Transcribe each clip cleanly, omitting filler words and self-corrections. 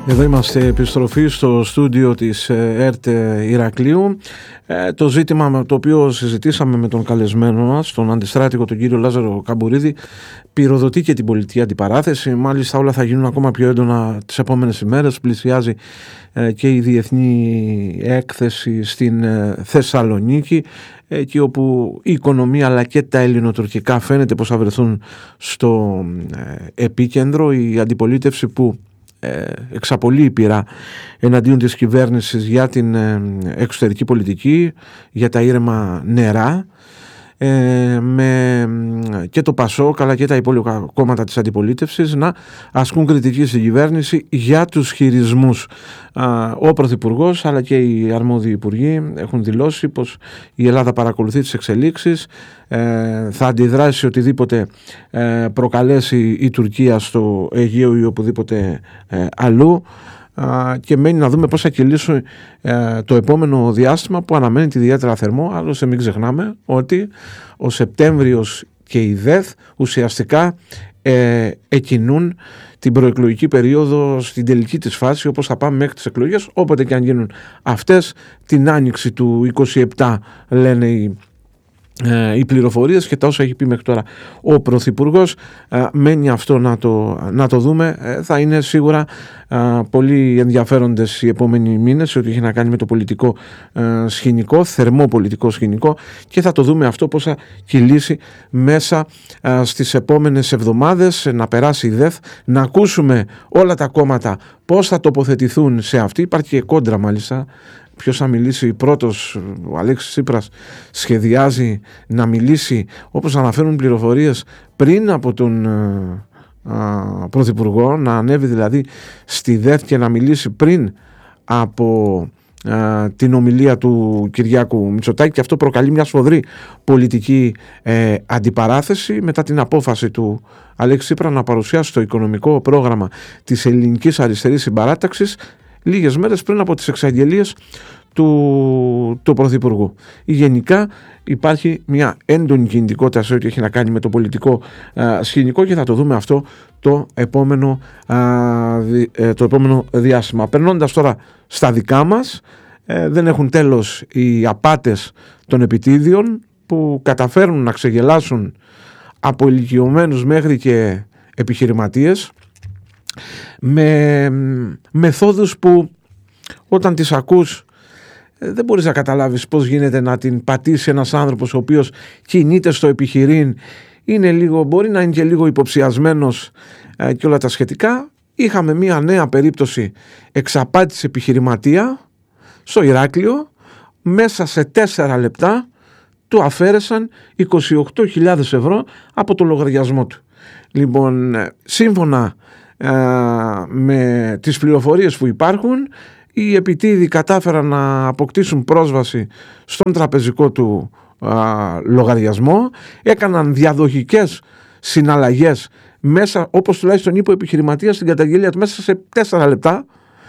Εδώ είμαστε επιστροφή στο στούντιο της ΕΡΤ Ηρακλείου. Το ζήτημα το οποίο συζητήσαμε με τον καλεσμένο μας, τον αντιστράτηγο τον κύριο Λάζαρο Καμπουρίδη, πυροδοτεί και την πολιτική αντιπαράθεση. Μάλιστα όλα θα γίνουν ακόμα πιο έντονα τις επόμενες ημέρες. Πλησιάζει και η διεθνή έκθεση στην Θεσσαλονίκη, εκεί όπου η οικονομία αλλά και τα ελληνοτουρκικά φαίνεται πως θα βρεθούν στο επίκεντρο. Η αντιπολίτευση που εξαπολύει η πειρά εναντίον της κυβέρνησης για την εξωτερική πολιτική, για τα ήρεμα νερά, με και το ΠΑΣΟΚ αλλά και τα υπόλοιπα κόμματα της αντιπολίτευσης να ασκούν κριτική στην κυβέρνηση για τους χειρισμούς. Ο Πρωθυπουργός αλλά και οι αρμόδιοι υπουργοί έχουν δηλώσει πως η Ελλάδα παρακολουθεί τις εξελίξεις, θα αντιδράσει οτιδήποτε προκαλέσει η Τουρκία στο Αιγαίο ή οπουδήποτε αλλού, και μένει να δούμε πώς θα κυλήσει το επόμενο διάστημα που αναμένει ιδιαίτερα θερμό. Άλλωστε μην ξεχνάμε ότι ο Σεπτέμβριος και η ΔΕΘ ουσιαστικά εκκινούν την προεκλογική περίοδο στην τελική της φάση, όπως θα πάμε μέχρι τις εκλογές, όποτε και αν γίνουν αυτές, την άνοιξη του 27 λένε οι πληροφορίες και τα όσα έχει πει μέχρι τώρα ο Πρωθυπουργός. Μένει αυτό να το δούμε. Θα είναι σίγουρα πολύ ενδιαφέροντες οι επόμενοι μήνες ό,τι έχει να κάνει με το πολιτικό σκηνικό, θερμό πολιτικό σκηνικό, και θα το δούμε αυτό πώς θα κυλήσει μέσα στις επόμενες εβδομάδες, να περάσει η ΔΕΘ, να ακούσουμε όλα τα κόμματα πώς θα τοποθετηθούν σε αυτή. Υπάρχει και κόντρα μάλιστα. Ποιος θα μιλήσει πρώτος? Ο Αλέξης Τσίπρας σχεδιάζει να μιλήσει, όπως αναφέρουν πληροφορίες, πριν από τον Πρωθυπουργό, να ανέβει δηλαδή στη ΔΕΘ και να μιλήσει πριν από την ομιλία του Κυριάκου Μητσοτάκη, και αυτό προκαλεί μια σφοδρή πολιτική αντιπαράθεση μετά την απόφαση του Αλέξη Τσίπρα να παρουσιάσει το οικονομικό πρόγραμμα της Ελληνικής Αριστερής Συμπαράταξης λίγες μέρες πριν από τις εξαγγελίες του Πρωθυπουργού. Γενικά υπάρχει μια έντονη κινητικότητα σε ό,τι έχει να κάνει με το πολιτικό σκηνικό, και θα το δούμε αυτό το επόμενο διάστημα. Περνώντας τώρα στα δικά μας, δεν έχουν τέλος οι απάτες των επιτίδιων που καταφέρνουν να ξεγελάσουν από ηλικιωμένους μέχρι και επιχειρηματίες με μεθόδους που όταν τις ακούς δεν μπορείς να καταλάβεις πώς γίνεται να την πατήσει ένας άνθρωπος ο οποίος κινείται στο επιχειρήν, μπορεί να είναι και λίγο υποψιασμένος και όλα τα σχετικά. Είχαμε μια νέα περίπτωση εξαπάτησης επιχειρηματία στο Ηράκλειο. Μέσα σε 4 λεπτά του αφαίρεσαν 28.000 ευρώ από το λογαριασμό του. Λοιπόν, σύμφωνα με τις πληροφορίες που υπάρχουν, οι επιτίδιοι κατάφεραν να αποκτήσουν πρόσβαση στον τραπεζικό του λογαριασμό, έκαναν διαδοχικές συναλλαγές μέσα, όπως τουλάχιστον είπε ο επιχειρηματίας στην καταγγελία του, μέσα σε 4 λεπτά,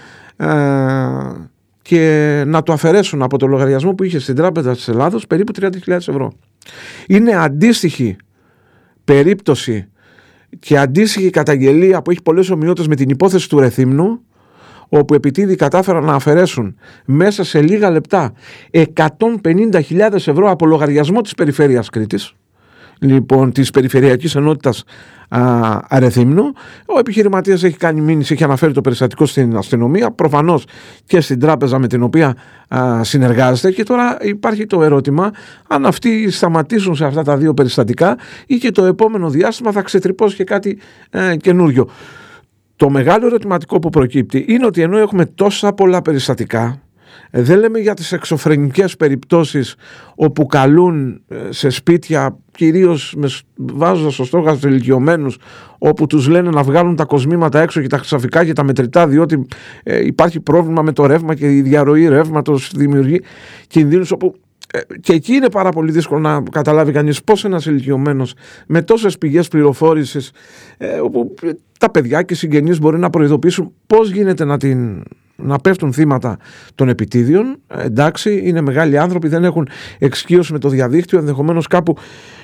και να το αφαιρέσουν από το λογαριασμό που είχε στην Τράπεζα της Ελλάδος περίπου 30.000 ευρώ. Είναι αντίστοιχη περίπτωση και αντίστοιχη καταγγελία που έχει πολλές ομοιότητες με την υπόθεση του Ρεθύμνου, όπου επιτίδιοι κατάφεραν να αφαιρέσουν μέσα σε λίγα λεπτά 150.000 ευρώ από λογαριασμό της Περιφέρειας Κρήτης, λοιπόν της Περιφερειακής Ενότητας Ρεθύμνου. Ο επιχειρηματίας έχει κάνει μήνυση, έχει αναφέρει το περιστατικό στην αστυνομία, προφανώς και στην τράπεζα με την οποία συνεργάζεται, και τώρα υπάρχει το ερώτημα αν αυτοί σταματήσουν σε αυτά τα δύο περιστατικά ή και το επόμενο διάστημα θα ξετρυπώσει και κάτι καινούριο. Το μεγάλο ερωτηματικό που προκύπτει είναι ότι ενώ έχουμε τόσα πολλά περιστατικά, δεν λέμε για τις εξωφρενικές περιπτώσεις όπου καλούν σε σπίτια, κυρίως βάζοντας στο στόχαστρο τους ηλικιωμένους, όπου τους λένε να βγάλουν τα κοσμήματα έξω και τα χρυσαφικά και τα μετρητά, διότι υπάρχει πρόβλημα με το ρεύμα και η διαρροή ρεύματος δημιουργεί κινδύνους, όπου και εκεί είναι πάρα πολύ δύσκολο να καταλάβει κανείς πώς ένας ηλικιωμένος με τόσες πηγές πληροφόρησης, όπου τα παιδιά και οι συγγενείς μπορεί να προειδοποιήσουν, πώς γίνεται να πέφτουν θύματα των επιτίδιων. Εντάξει, είναι μεγάλοι άνθρωποι, δεν έχουν εξοικείωση με το διαδίκτυο, ενδεχομένως κάπου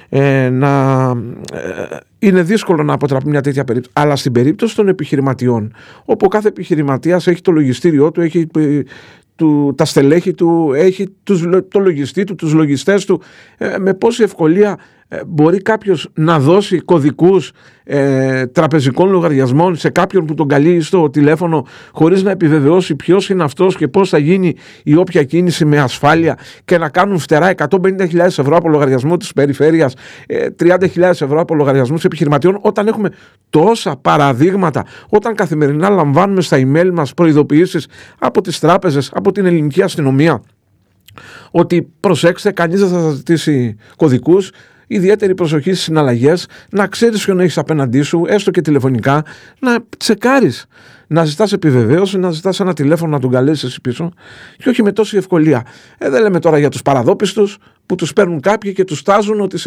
είναι δύσκολο να αποτραπεί μια τέτοια περίπτωση. Αλλά στην περίπτωση των επιχειρηματιών, όπου κάθε επιχειρηματίας έχει το λογιστήριό του, έχει τα στελέχη του, έχει το λογιστή του, τους λογιστές του, με πόση ευκολία μπορεί κάποιος να δώσει κωδικούς τραπεζικών λογαριασμών σε κάποιον που τον καλεί στο τηλέφωνο χωρίς να επιβεβαιώσει ποιος είναι αυτός και πώς θα γίνει η όποια κίνηση με ασφάλεια, και να κάνουν φτερά 150.000 ευρώ από λογαριασμό της περιφέρειας, 30.000 ευρώ από λογαριασμούς επιχειρηματιών, όταν έχουμε τόσα παραδείγματα, όταν καθημερινά λαμβάνουμε στα email μας προειδοποιήσεις από τις τράπεζες, από την ελληνική αστυνομία, ότι προσέξτε, κανείς δεν θα σας ζητήσει κωδικούς, ιδιαίτερη προσοχή στις συναλλαγές, να ξέρεις ποιον έχεις απέναντί σου, έστω και τηλεφωνικά, να τσεκάρεις, να ζητάς επιβεβαίωση, να ζητάς ένα τηλέφωνο να τον καλέσεις εσύ πίσω, και όχι με τόση ευκολία. Δεν λέμε τώρα για τους παραδόπιστους που τους παίρνουν κάποιοι και τους τάζουν ότι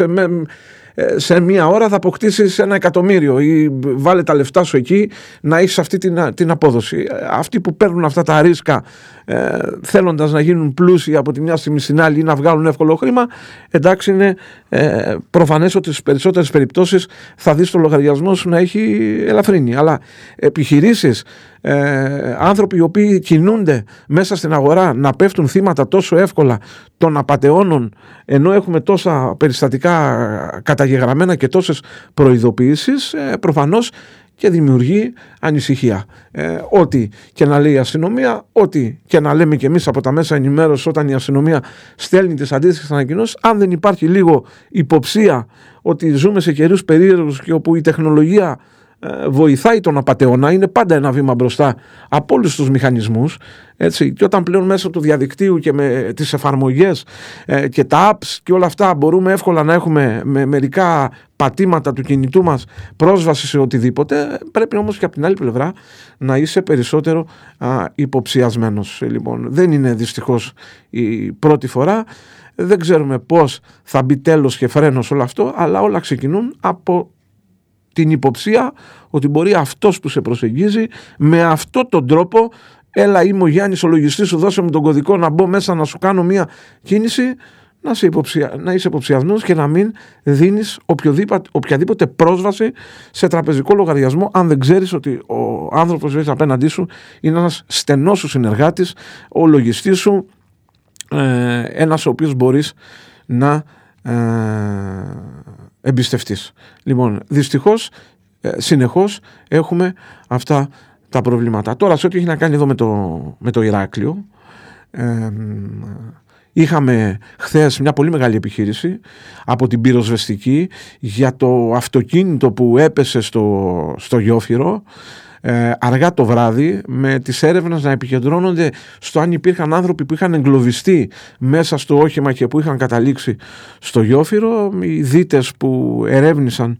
σε μία ώρα θα αποκτήσεις 1 εκατομμύριο ή βάλε τα λεφτά σου εκεί να έχεις αυτή την απόδοση. Αυτοί που παίρνουν αυτά τα ρίσκα θέλοντας να γίνουν πλούσιοι από τη μια στιγμή στην άλλη ή να βγάλουν εύκολο χρήμα, εντάξει, είναι προφανές ότι στις περισσότερες περιπτώσεις θα δεις το λογαριασμό σου να έχει ελαφρύνει. Αλλά επιχειρήσεις, άνθρωποι οι οποίοι κινούνται μέσα στην αγορά, να πέφτουν θύματα τόσο εύκολα των απατεώνων, ενώ έχουμε τόσα περιστατικά καταγεγραμμένα και τόσες προειδοποιήσεις, προφανώς και δημιουργεί ανησυχία. Ό,τι και να λέει η αστυνομία, ό,τι και να λέμε και εμείς από τα μέσα ενημέρωσης όταν η αστυνομία στέλνει τις αντίστοιχες ανακοινώσεις, αν δεν υπάρχει λίγο υποψία ότι ζούμε σε καιρούς περίεργους και όπου η τεχνολογία βοηθάει τον απατεώνα, είναι πάντα ένα βήμα μπροστά από όλους τους μηχανισμούς, έτσι, και όταν πλέον μέσω του διαδικτύου και με τις εφαρμογές και τα apps και όλα αυτά μπορούμε εύκολα να έχουμε με μερικά πατήματα του κινητού μας πρόσβαση σε οτιδήποτε, πρέπει όμως και από την άλλη πλευρά να είσαι περισσότερο υποψιασμένος. Λοιπόν, δεν είναι δυστυχώς η πρώτη φορά, δεν ξέρουμε πώς θα μπει τέλος και φρένος όλο αυτό, αλλά όλα ξεκινούν από την υποψία ότι μπορεί αυτός που σε προσεγγίζει με αυτόν τον τρόπο, έλα είμαι ο Γιάννης ο λογιστής σου, δώσε μου τον κωδικό να μπω μέσα να σου κάνω μια κίνηση, να είσαι υποψιασμένος και να μην δίνεις οποιαδήποτε πρόσβαση σε τραπεζικό λογαριασμό, αν δεν ξέρεις ότι ο άνθρωπος που έχεις απέναντί σου είναι ένας στενός σου συνεργάτης, ο λογιστής σου, ένας ο οποίος μπορείς να εμπιστευτείς. Λοιπόν, δυστυχώς συνεχώς έχουμε αυτά τα προβλήματα. Τώρα, σε ό,τι έχει να κάνει εδώ με το Ηράκλειο, είχαμε χθες μια πολύ μεγάλη επιχείρηση από την πυροσβεστική για το αυτοκίνητο που έπεσε στο Γιόφυρο αργά το βράδυ, με τις έρευνες να επικεντρώνονται στο αν υπήρχαν άνθρωποι που είχαν εγκλωβιστεί μέσα στο όχημα και που είχαν καταλήξει στο Γιόφυρο. Οι δίτες που ερεύνησαν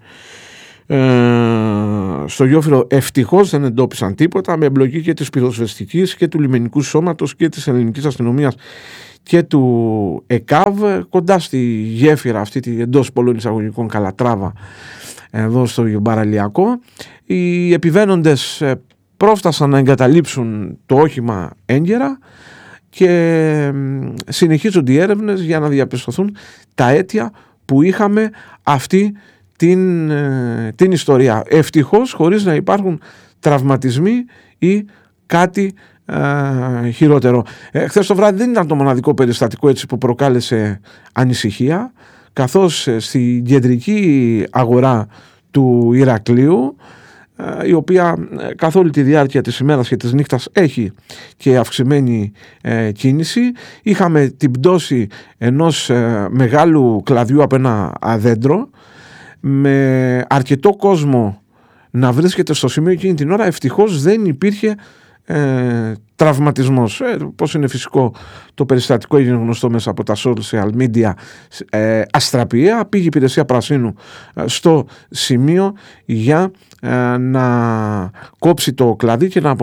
στο Γιόφυρο ευτυχώς δεν εντόπισαν τίποτα, με εμπλοκή και της πυροσβεστικής και του λιμενικού σώματος και της ελληνικής αστυνομίας και του ΕΚΑΒ, κοντά στη γέφυρα αυτή τη εντός πολλών εισαγωγικών Καλατράβα, εδώ στο παραλιακό. Οι επιβαίνοντες πρόφτασαν να εγκαταλείψουν το όχημα έγκαιρα και συνεχίζονται οι έρευνες για να διαπιστωθούν τα αίτια που είχαμε αυτή την ιστορία. Ευτυχώς χωρίς να υπάρχουν τραυματισμοί ή κάτι χειρότερο. Χθες το βράδυ δεν ήταν το μοναδικό περιστατικό έτσι που προκάλεσε ανησυχία, καθώς στην κεντρική αγορά του Ηρακλείου, η οποία καθ' όλη τη διάρκεια της ημέρας και της νύχτας έχει και αυξημένη κίνηση, είχαμε την πτώση ενός μεγάλου κλαδιού από ένα δέντρο, με αρκετό κόσμο να βρίσκεται στο σημείο εκείνη την ώρα. Ευτυχώς δεν υπήρχε τραυματισμός. Πώς είναι φυσικό, το περιστατικό έγινε γνωστό μέσα από τα social media, αστραπία. Πήγε η υπηρεσία πρασίνου στο σημείο για να κόψει το κλαδί και να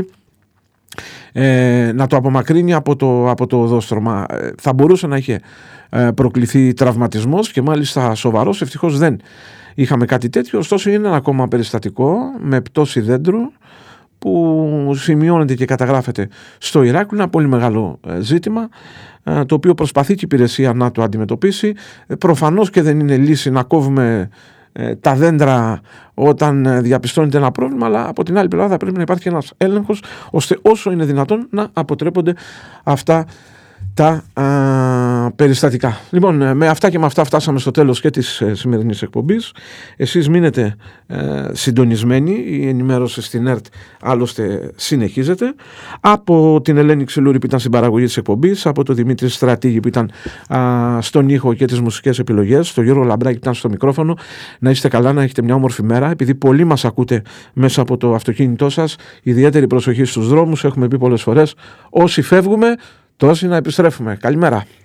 το απομακρύνει από το οδόστρωμα. Θα μπορούσε να είχε προκληθεί τραυματισμός και μάλιστα σοβαρός. Ευτυχώς δεν είχαμε κάτι τέτοιο. Ωστόσο είναι ένα ακόμα περιστατικό με πτώση δέντρου που σημειώνεται και καταγράφεται στο Ηράκλειο. Ένα πολύ μεγάλο ζήτημα, το οποίο προσπαθεί και η υπηρεσία να το αντιμετωπίσει. Προφανώς και δεν είναι λύση να κόβουμε τα δέντρα όταν διαπιστώνεται ένα πρόβλημα, αλλά από την άλλη πλευρά θα πρέπει να υπάρχει ένας έλεγχος ώστε όσο είναι δυνατόν να αποτρέπονται αυτά τα περιστατικά. Λοιπόν, με αυτά και με αυτά φτάσαμε στο τέλος και της σημερινής εκπομπής. Εσείς μείνετε συντονισμένοι, η ενημέρωση στην ΕΡΤ άλλωστε συνεχίζεται. Από την Ελένη Ξυλούρη που ήταν στην παραγωγή της εκπομπής, από τον Δημήτρη Στρατήγη που ήταν στον ήχο και τις μουσικές επιλογές, τον Γιώργο Λαμπράκη που ήταν στο μικρόφωνο. Να είστε καλά, να έχετε μια όμορφη μέρα. Επειδή πολλοί μας ακούτε μέσα από το αυτοκίνητό σας, ιδιαίτερη προσοχή στους δρόμους. Έχουμε πει πολλές φορές, όσοι φεύγουμε, τόσοι να επιστρέφουμε. Καλημέρα.